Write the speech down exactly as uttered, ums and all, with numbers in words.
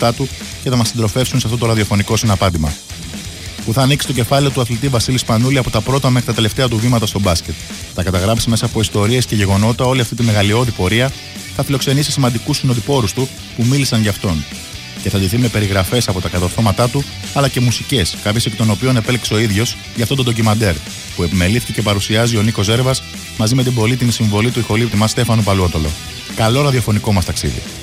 λεπτά του και θα μας συντροφεύσουν σε αυτό το ραδιοφωνικό συναπάντημα. Που θα ανοίξει το κεφάλαιο του αθλητή Βασίλη Σπανούλη από τα πρώτα μέχρι τα τελευταία του βήματα στο μπάσκετ. Θα καταγράψει μέσα από ιστορίες και γεγονότα όλη αυτή τη μεγαλειώδη πορεία, θα φιλοξενήσει σημαντικούς συνοδοιπόρους του που μίλησαν για αυτόν. Και θα ντυθεί με περιγραφές από τα κατορθώματά του, αλλά και μουσικές, κάποιες εκ των οποίων επέλεξε ο ίδιος για αυτό το ντοκιμαντέρ, που επιμελήθηκε και παρουσιάζει ο Νίκος Ζέρβας μαζί με την πολύτιμη συμβολή του ηχολήπτη μας Στέφανου Παλουότολο. Καλό ραδιοφωνικό μας ταξίδι.